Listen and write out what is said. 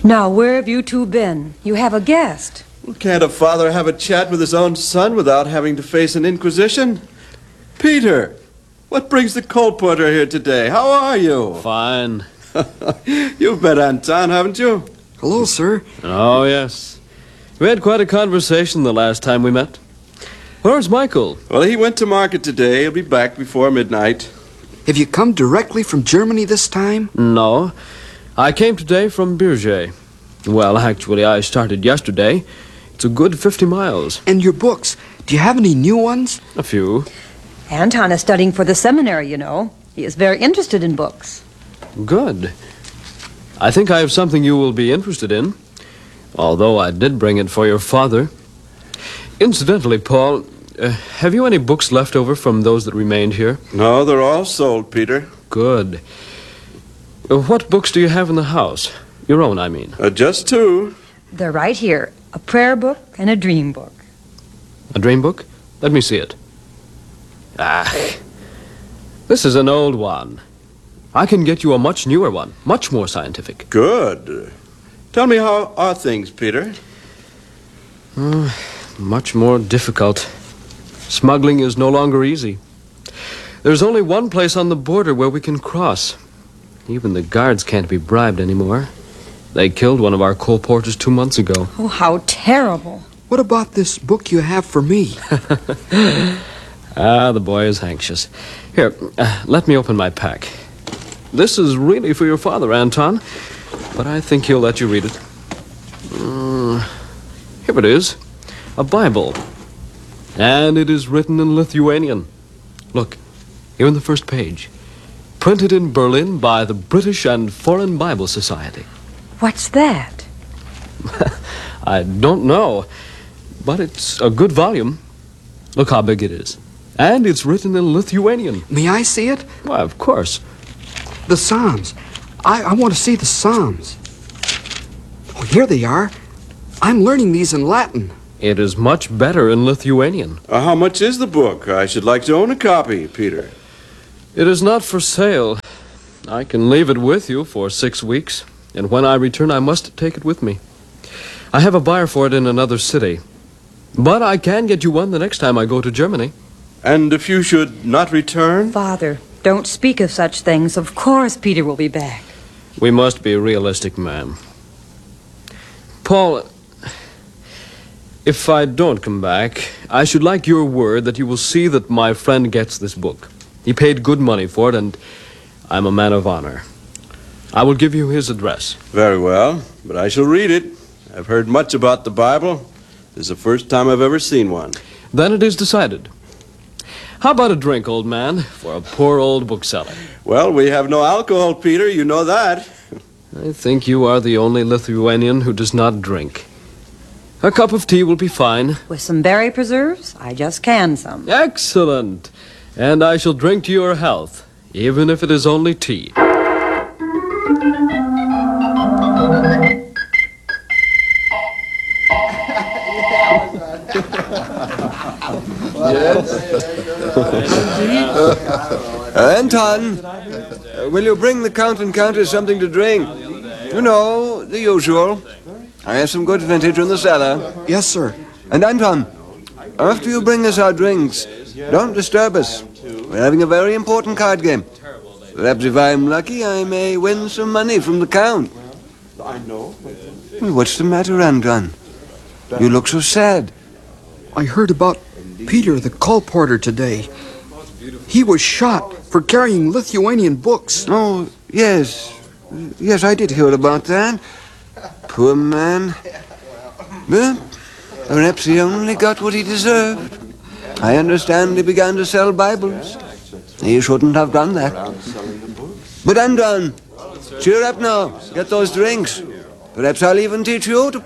Now, where have you two been? You have a guest. Well, can't a father have a chat with his own son without having to face an inquisition? Peter, what brings the colporteur here today? How are you? Fine. You've met Anton, haven't you? Hello, sir. Oh, yes. We had quite a conversation the last time we met. Where's Michael? Well, he went to market today. He'll be back before midnight. Have you come directly from Germany this time? No. I came today from Birger. Well, actually, I started yesterday. It's a good 50 miles. And your books, do you have any new ones? A few. Anton is studying for the seminary, you know. He is very interested in books. Good. I think I have something you will be interested in. Although I did bring it for your father. Incidentally, Paul, have you any books left over from those that remained here? No, they're all sold, Peter. Good. What books do you have in the house? Your own, I mean. Just two. They're right here. A prayer book and a dream book. A dream book? Let me see it. This is an old one. I can get you a much newer one, much more scientific. Good. Tell me, how are things, Peter? Much more difficult. Smuggling is no longer easy. There's only one place on the border where we can cross. Even the guards can't be bribed anymore. They killed one of our colporteurs 2 months ago. Oh, how terrible. What about this book you have for me? The boy is anxious. Here, let me open my pack. This is really for your father, Anton, but I think he'll let you read it. Here it is, a Bible. And it is written in Lithuanian. Look, here on the first page. Printed in Berlin by the British and Foreign Bible Society. What's that? I don't know, but it's a good volume. Look how big it is. And it's written in Lithuanian. May I see it? Why, of course. The Psalms. I want to see the Psalms. Oh, here they are. I'm learning these in Latin. It is much better in Lithuanian. How much is the book? I should like to own a copy, Peter. It is not for sale. I can leave it with you for 6 weeks, and when I return, I must take it with me. I have a buyer for it in another city. But I can get you one the next time I go to Germany. And if you should not return? Father, don't speak of such things. Of course Peter will be back. We must be realistic, ma'am. Paul, if I don't come back, I should like your word that you will see that my friend gets this book. He paid good money for it, and I'm a man of honor. I will give you his address. Very well, but I shall read it. I've heard much about the Bible. This is the first time I've ever seen one. Then it is decided. How about a drink, old man, for a poor old bookseller? Well, we have no alcohol, Peter. You know that. I think you are the only Lithuanian who does not drink. A cup of tea will be fine. With some berry preserves? I just canned some. Excellent. And I shall drink to your health, even if it is only tea. Anton, will you bring the Count and Countess something to drink? You know, the usual. I have some good vintage in the cellar. Yes, sir. And Anton, after you bring us our drinks, don't disturb us. We're having a very important card game. Perhaps if I'm lucky, I may win some money from the Count. I know. Well, what's the matter, Anton? You look so sad. I heard about Peter the colporteur today. He was shot for carrying Lithuanian books. Oh, yes. Yes, I did hear about that. Poor man. But perhaps he only got what he deserved. I understand he began to sell Bibles. He shouldn't have done that. But Anton, cheer up now. Get those drinks. Perhaps I'll even teach you to